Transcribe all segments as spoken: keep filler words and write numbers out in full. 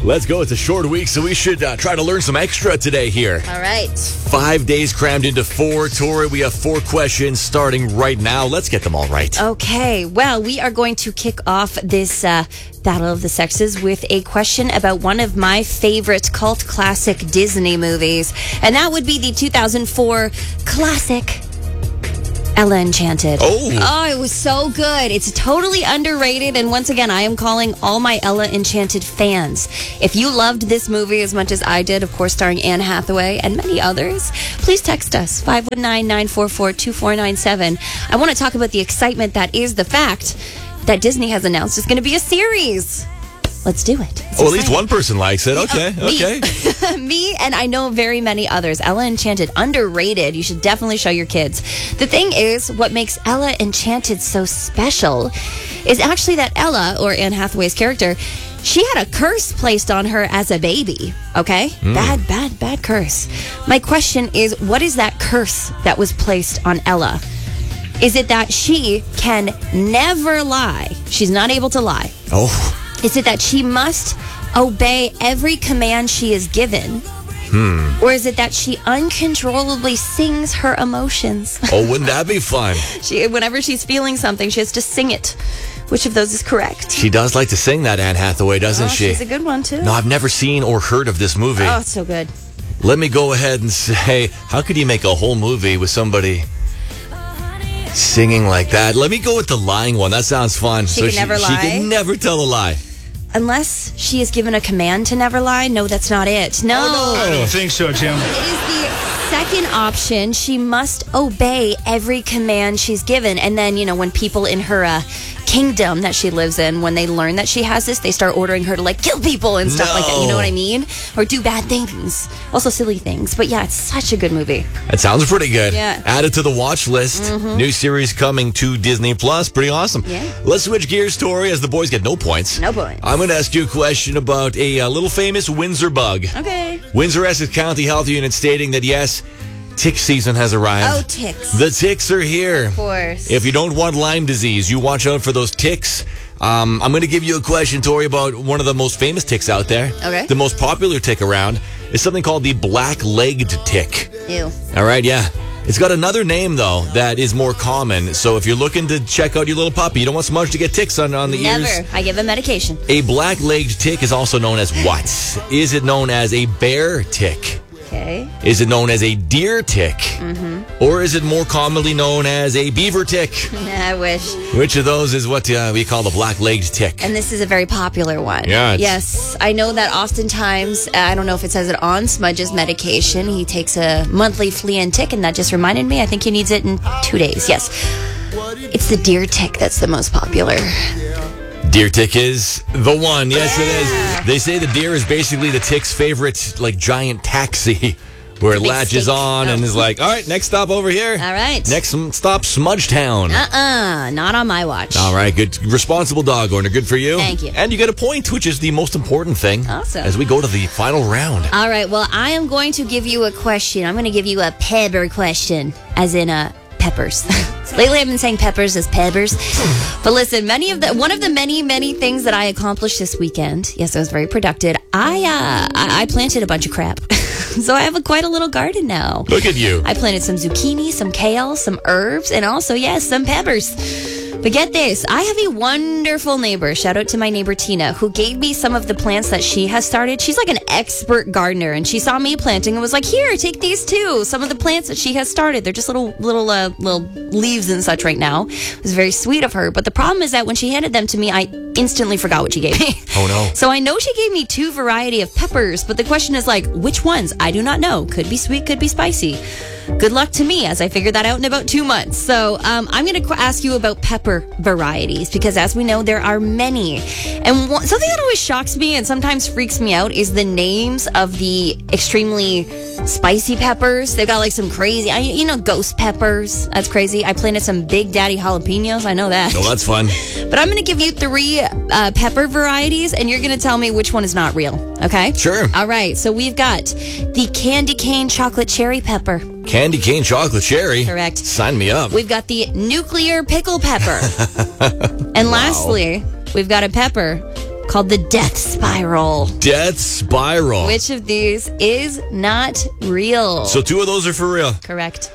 Let's go. It's a short week, so we should uh, try to learn some extra today here. All right. Five days crammed into four. Tori, we have four questions starting right now. Let's get them all right. Okay. Well, we are going to kick off this uh, Battle of the Sexes with a question about one of my favorite cult classic Disney movies. And that would be the two thousand four classic Ella Enchanted. Oh. Oh, it was so good. It's totally underrated. And once again, I am calling all my Ella Enchanted fans. If you loved this movie as much as I did, of course, starring Anne Hathaway and many others, please text us, five one nine, nine four four, two four nine seven. I want to talk about the excitement that is the fact that Disney has announced it's going to be a series. Let's do it. It's oh, at least exciting. one person likes it. Okay, Oh, me. okay. Me, and I know very many others. Ella Enchanted, underrated. You should definitely show your kids. The thing is, what makes Ella Enchanted so special is actually that Ella, or Anne Hathaway's character, she had a curse placed on her as a baby, okay? Mm. Bad, bad, bad curse. My question is, what is that curse that was placed on Ella? Is it that she can never lie? She's not able to lie. Oh. Is it that she must obey every command she is given? Hmm. Or is it that she uncontrollably sings her emotions? Oh, wouldn't that be fun? she, whenever she's feeling something, she has to sing it. Which of those is correct? She does like to sing, that Anne Hathaway, doesn't oh, she? She's a good one, too. No, I've never seen or heard of this movie. Oh, it's so good. Let me go ahead and say, how could you make a whole movie with somebody singing like that? Let me go with the lying one. That sounds fun. She so can she, never she lie? can never tell a lie. Unless she is given a command to never lie. No, that's not it. No. Oh, no. I don't think so, Jim. It is the second option. She must obey every command she's given. And then, you know, when people in her uh, kingdom that she lives in, when they learn that she has this, they start ordering her to, like, kill people and stuff No. like that. You know what I mean? Or do bad things. Also silly things. But yeah, it's such a good movie. That sounds pretty good. Yeah. Add it to the watch list. Mm-hmm. New series coming to Disney Plus. Pretty awesome. Yeah. Let's switch gears, Tori, as the boys get no points. No points. I'm going to ask you a question about a uh, little famous Windsor bug. Okay. Windsor Essex County Health Unit stating that, yes, tick season has arrived. Oh, ticks. The ticks are here. Of course. If you don't want Lyme disease, you watch out for those ticks. Um, I'm going to give you a question, Tori, about one of the most famous ticks out there. Okay. The most popular tick around is something called the black-legged tick. Ew. All right, yeah. It's got another name, though, that is more common. So if you're looking to check out your little puppy, you don't want Smudge to get ticks on, on the Never. ears. I give him medication. A black-legged tick is also known as what? Is it known as a bear tick? Okay. Is it known as a deer tick? Mm-hmm. Or is it more commonly known as a beaver tick? I wish. Which of those is what uh, we call the black-legged tick? And this is a very popular one. Yeah, it's- Yes. I know that oftentimes, uh, I don't know if it says it on Smudge's medication, he takes a monthly flea and tick, and that just reminded me, I think he needs it in two days. Yes. It's the deer tick that's the most popular. Deer tick is the one. Yes, yeah. It is. They say the deer is basically the tick's favorite, like, giant taxi, where it Big latches steak. on Oh. and is like, all right, next stop over here. All right. Next stop, Smudgetown. Uh-uh. Not on my watch. All right, good. Responsible dog owner. Good for you. Thank you. And you get a point, which is the most important thing. Awesome. As we go to the final round. All right. Well, I am going to give you a question. I'm going to give you a pepper question, as in a peppers. Lately, I've been saying peppers as peppers. But listen, many of the one of the many many things that I accomplished this weekend. Yes, I was very productive. I uh, I, I planted a bunch of crap, so I have a, quite a little garden now. Look at you. I planted some zucchini, some kale, some herbs, and also yes, some peppers. But get this, I have a wonderful neighbor, shout out to my neighbor Tina, who gave me some of the plants that she has started. She's like an expert gardener, and she saw me planting and was like, here, take these too. Some of the plants that she has started, they're just little little uh, little leaves and such right now. It was very sweet of her, but the problem is that when she handed them to me, I instantly forgot what she gave me. Oh no. So I know she gave me two variety of peppers, but the question is like, which ones? I do not know. Could be sweet, could be spicy. Good luck to me as I figure that out in about two months. So um, I'm going to ask you about pepper varieties because as we know, there are many. And one, something that always shocks me and sometimes freaks me out is the names of the extremely spicy peppers. They've got like some crazy, I, you know, ghost peppers. That's crazy. I planted some Big Daddy jalapenos. I know that. Oh, that's fun. But I'm going to give you three uh, pepper varieties and you're going to tell me which one is not real. Okay? Sure. All right. So we've got the candy cane chocolate cherry pepper. Candy cane chocolate cherry. Correct. Sign me up. We've got the nuclear pickle pepper. And lastly, we've got a pepper called the death spiral. Death spiral. Which of these is not real? So two of those are for real. Correct.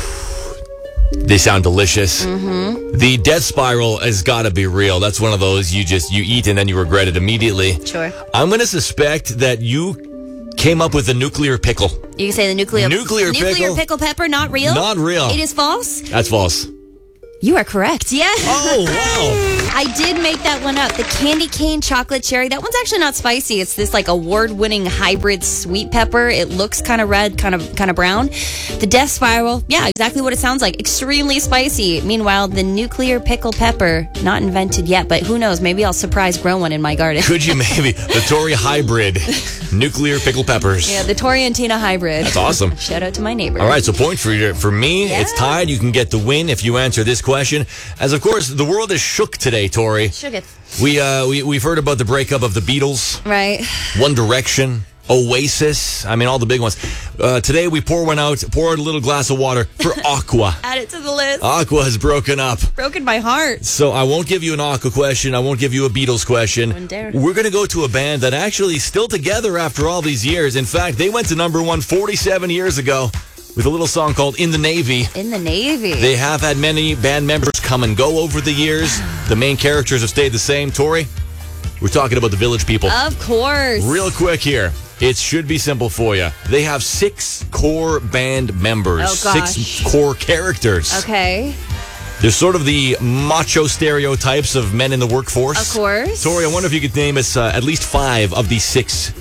They sound delicious. Mm-hmm. The death spiral has got to be real. That's one of those you just you eat and then you regret it immediately. Sure. I'm going to suspect that you came up with a nuclear pickle. You can say the nuclear nuclear, nuclear pickle. pickle pepper, not real? Not real. It is false? That's false. You are correct. Yeah. Oh, wow. I did make that one up. The candy cane chocolate cherry. That one's actually not spicy. It's this like award-winning hybrid sweet pepper. It looks kind of red, kind of kind of brown. The death spiral. Yeah, exactly what it sounds like. Extremely spicy. Meanwhile, the nuclear pickle pepper, not invented yet, but who knows? Maybe I'll surprise grow one in my garden. Could you maybe? The Tori hybrid nuclear pickle peppers. Yeah, the Tori and Tina hybrid. That's awesome. Shout out to my neighbor. All right, so point for you. For me, Yeah. it's tied. You can get the win if you answer this question. As of course, the world is shook today, Tori. Shook. We uh we we've heard about the breakup of the Beatles, Right. One Direction, Oasis. I mean, all the big ones. Uh, today we pour one out. Pour out a little glass of water for Aqua. Add it to the list. Aqua has broken up. Broken my heart. So I won't give you an Aqua question. I won't give you a Beatles question. Wouldn't dare. We're going to go to a band that actually is still together after all these years. In fact, they went to number one forty-seven years ago with a little song called In the Navy. In the Navy. They have had many band members come and go over the years. The main characters have stayed the same. Tori, we're talking about the Village People. Of course. Real quick here. It should be simple for you. They have six core band members. Oh, gosh. Six core characters. Okay. They're sort of the macho stereotypes of men in the workforce. Of course. Tori, I wonder if you could name us uh, at least five of these six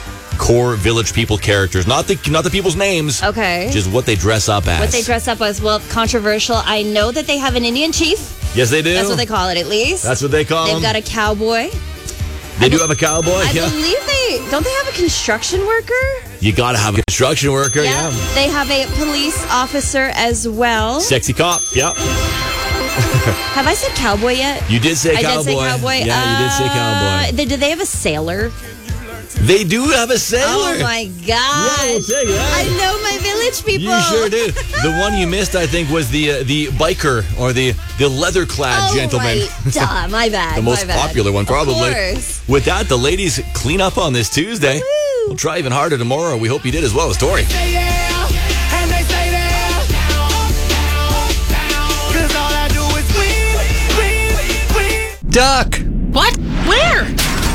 core Village People characters. Not the not the people's names. Okay. Just what they dress up as. What they dress up as. Well, controversial. I know that they have an Indian chief. Yes, they do. That's what they call it, at least. That's what they call They've them. got a cowboy. They I do be- have a cowboy. I yeah. believe they... Don't they have a construction worker? You gotta have a construction worker. Yeah. They have a police officer as well. Sexy cop. Yeah. Have I said cowboy yet? You did say I cowboy. did say cowboy. Yeah, uh, you did say cowboy. They, do they have a sailor? They do have a sailor. Oh, my God. Yeah, we'll take that. I know my Village People. You sure do. The one you missed, I think, was the uh, the biker or the the leather clad Oh, gentleman. right. Duh, my bad. The my most bad. popular one, probably. Of course. With that, the ladies clean up on this Tuesday. Woo. We'll try even harder tomorrow. We hope you did as well as Tori. Duck! What? Where?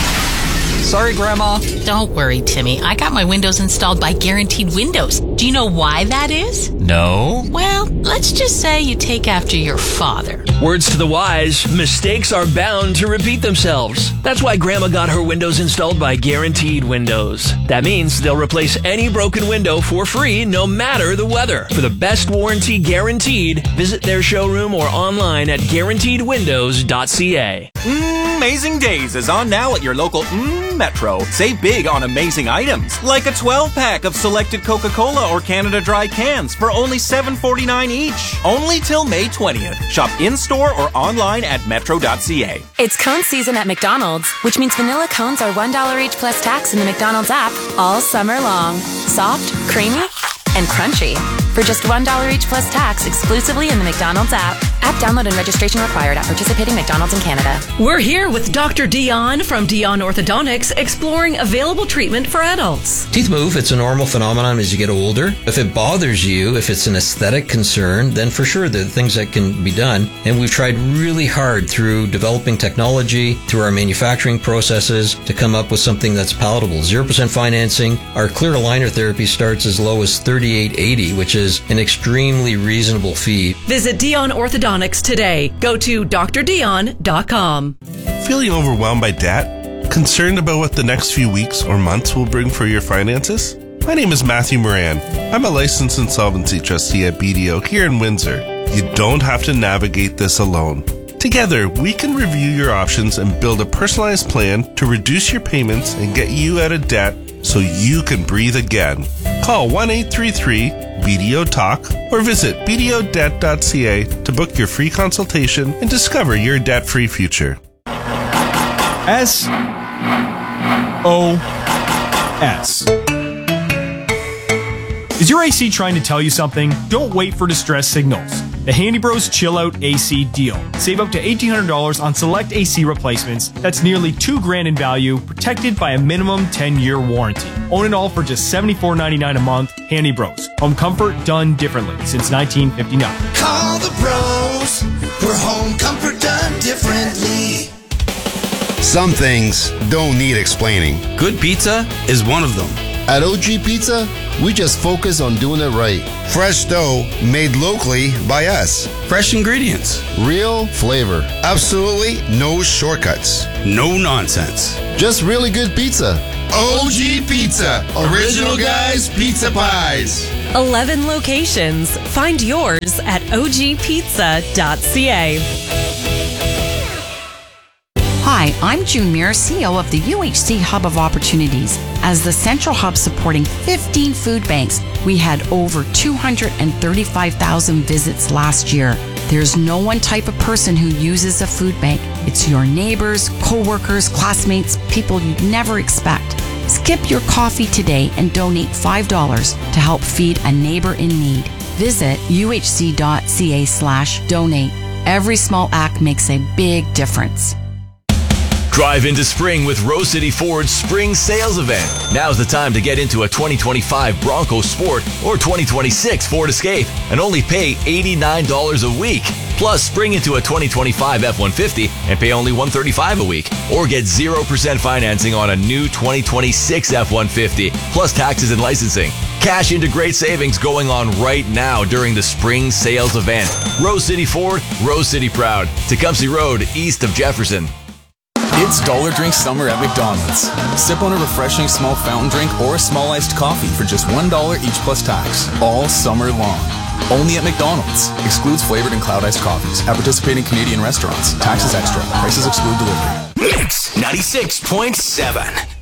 Sorry, Grandma. Don't worry, Timmy. I got my windows installed by Guaranteed Windows. Do you know why that is? No. Well, let's just say you take after your father. Words to the wise, mistakes are bound to repeat themselves. That's why Grandma got her windows installed by Guaranteed Windows. That means they'll replace any broken window for free, no matter the weather. For the best warranty guaranteed, visit their showroom or online at guaranteed windows dot c a. Amazing Days is on now at your local mm, Metro. Save big on amazing items, like a twelve pack of selected Coca-Cola or Canada Dry cans for only seven forty-nine each. Only till May twentieth. Shop in-store or online at metro dot c a. It's cone season at McDonald's, which means vanilla cones are one dollar each plus tax in the McDonald's app all summer long. Soft, creamy, and crunchy. For just one dollar each plus tax exclusively in the McDonald's app. App download and registration required at participating McDonald's in Canada. We're here with Doctor Dion from Dion Orthodontics, exploring available treatment for adults. Teeth move, it's a normal phenomenon as you get older. If it bothers you, if it's an aesthetic concern, then for sure there are things that can be done. And we've tried really hard through developing technology, through our manufacturing processes, to come up with something that's palatable. zero percent financing. Our clear aligner therapy starts as low as thirty-eight eighty, which is an extremely reasonable fee. Visit Dion Orthodontics today. Go to d r dion dot com. Feeling overwhelmed by debt? Concerned about what the next few weeks or months will bring for your finances? My name is Matthew Moran. I'm a licensed insolvency trustee at B D O here in Windsor. You don't have to navigate this alone. Together, we can review your options and build a personalized plan to reduce your payments and get you out of debt so you can breathe again. Call one eight three three B D O Talk or visit b d o debt dot c a to book your free consultation and discover your debt-free future. S O S. Is your A C trying to tell you something? Don't wait for distress signals. The Handy Bros Chill Out A C deal. Save up to eighteen hundred dollars on select A C replacements. That's nearly two grand in value, protected by a minimum ten-year warranty. Own it all for just seventy-four ninety-nine a month. Handy Bros. Home comfort done differently since nineteen fifty-nine. Call the pros for home comfort done differently. Some things don't need explaining. Good pizza is one of them. At O G Pizza, we just focus on doing it right. Fresh dough made locally by us. Fresh ingredients. Real flavor. Absolutely no shortcuts. No nonsense. Just really good pizza. O G Pizza. Original Guys Pizza Pies. eleven locations. Find yours at o g pizza dot c a. Hi, I'm June Muir, C E O of the U H C Hub of Opportunities. As the central hub supporting fifteen food banks, we had over two hundred thirty-five thousand visits last year. There's no one type of person who uses a food bank. It's your neighbors, co-workers, classmates, people you'd never expect. Skip your coffee today and donate five dollars to help feed a neighbor in need. Visit u h c dot c a slash donate. Every small act makes a big difference. Drive into spring with Rose City Ford's spring sales event. Now's the time to get into a twenty twenty-five Bronco Sport or twenty twenty-six Ford Escape and only pay eighty-nine dollars a week. Plus, spring into a twenty twenty-five F one fifty and pay only one hundred thirty-five dollars a week. Or get zero percent financing on a new twenty twenty-six F one fifty, plus taxes and licensing. Cash into great savings going on right now during the spring sales event. Rose City Ford, Rose City proud. Tecumseh Road, east of Jefferson. It's Dollar Drink Summer at McDonald's. Sip on a refreshing small fountain drink or a small iced coffee for just one dollar each plus tax, all summer long. Only at McDonald's. Excludes flavored and cloud iced coffees at participating Canadian restaurants. Taxes extra. Prices exclude delivery. Mix ninety-six point seven.